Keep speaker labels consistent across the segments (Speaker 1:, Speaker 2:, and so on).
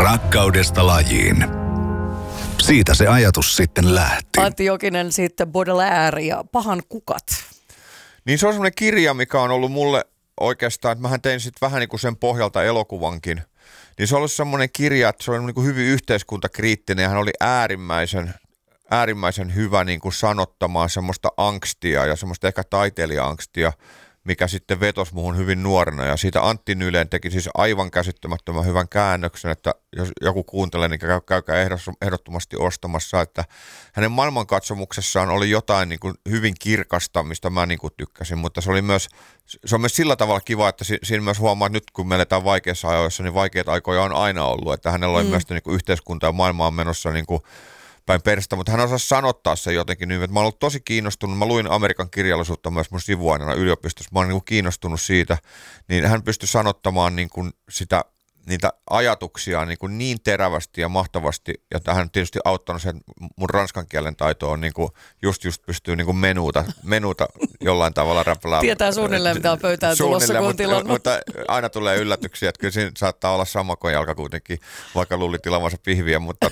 Speaker 1: Rakkaudesta lajiin. Siitä se ajatus sitten lähti.
Speaker 2: Antti Jokinen sitten Baudelaire ja Pahan kukat.
Speaker 3: Niin se on semmoinen kirja, mikä on ollut mulle oikeastaan, että mähän tein sitten vähän niin kuin sen pohjalta elokuvankin. Niin se on ollut semmoinen kirja, että se on niin kuin hyvin yhteiskuntakriittinen ja hän oli äärimmäisen hyvä niin kuin sanottamaan semmoista angstia ja semmoista ehkä taiteilija-angstia, mikä sitten vetosi muhun hyvin nuorena. Ja siitä Antti Nylén teki siis aivan käsittämättömän hyvän käännöksen, että jos joku kuuntelee, niin käykää ehdottomasti ostamassa, että hänen maailmankatsomuksessaan oli jotain niin kuin hyvin kirkasta, mistä mä niin kuin tykkäsin, mutta se on myös sillä tavalla kiva, että siinä myös huomaa, että nyt kun me eletään vaikeissa ajoissa, niin vaikeita aikoja on aina ollut, että hänellä oli myös niin kuin yhteiskunta ja maailma on menossa niin kuin päin perästä, mutta hän osasi sanottaa sen jotenkin niin, että mä olen ollut tosi kiinnostunut, mä luin Amerikan kirjallisuutta myös mun sivuaineena yliopistossa, mä olen niin kuin kiinnostunut siitä, niin hän pystyi sanottamaan niin kuin niitä ajatuksia niin terävästi ja mahtavasti, ja hän on tietysti auttanut sen, että mun ranskan kielen taito on niin kuin just pystyy niin kuin menuuta jollain tavalla räpälää.
Speaker 2: Tietää suunnilleen, mitä on pöytään tulossa, kun on tilannut.
Speaker 3: Mutta aina tulee yllätyksiä, että kyllä siinä saattaa olla sama kuin jalka kuitenkin, vaikka luuli tilavansa pihviä, mutta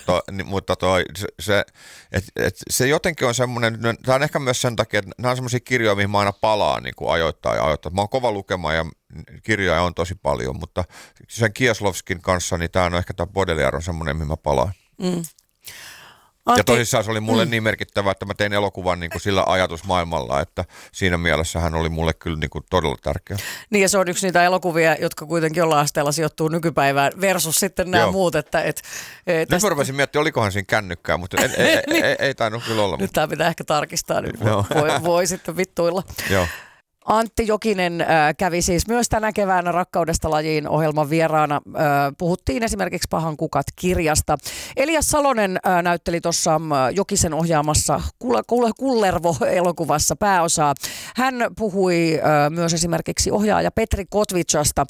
Speaker 3: se jotenkin on semmoinen, tämä on ehkä myös sen takia, että nämä on semmoisia kirjoja, mihin mä aina palaan niin kuin ajoittain. Mä oon kova lukemaan ja kirjoja on tosi paljon, mutta sen Kieslowskin kanssa, niin tämä on ehkä tämä Baudelaire on semmoinen, mihin mä palaan. Ja tosissaan se oli mulle niin merkittävä, että mä tein elokuvan niin kuin sillä ajatusmaailmalla, että siinä mielessä hän oli mulle kyllä niin kuin todella tärkeä.
Speaker 2: Niin ja se on yksi niitä elokuvia, jotka kuitenkin jollain asteella sijoittuu nykypäivään versus sitten nämä muut.
Speaker 3: Nyt mä rupesin miettimään, olikohan siinä kännykkää, mutta ei tainnut kyllä olla.
Speaker 2: Nyt tämä pitää ehkä tarkistaa, nyt voi sitten vittuilla.
Speaker 3: Joo.
Speaker 2: Antti Jokinen kävi siis myös tänä keväänä Rakkaudesta lajiin -ohjelman vieraana. Puhuttiin esimerkiksi Pahan kukat -kirjasta. Elias Salonen näytteli tuossa Jokisen ohjaamassa Kullervo-elokuvassa pääosaa. Hän puhui myös esimerkiksi ohjaaja Petri Kotvitsasta